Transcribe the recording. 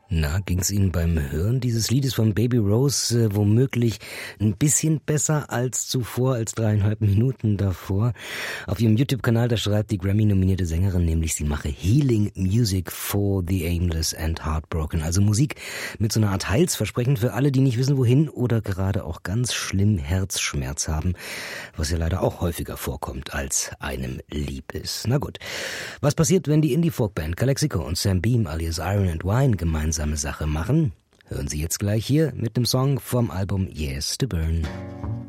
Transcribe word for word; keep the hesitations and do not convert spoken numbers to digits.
Na, ging's Ihnen beim Hören dieses Liedes von Baby Rose äh, womöglich ein bisschen besser als zuvor, als dreieinhalb Minuten davor? Auf ihrem YouTube-Kanal, da schreibt die Grammy-nominierte Sängerin nämlich, sie mache Healing Music for the Aimless and Heartbroken. Also Musik mit so einer Art Heilsversprechen für alle, die nicht wissen, wohin oder gerade auch ganz schlimm Herzschmerz haben, was ja leider auch häufiger vorkommt, als einem lieb ist. Na gut, was passiert, wenn die Indie-Folk-Band Calexico und Sam Beam alias Iron and Wine gemeinsam Sache machen? Hören Sie jetzt gleich hier mit dem Song vom Album Yes to Burn.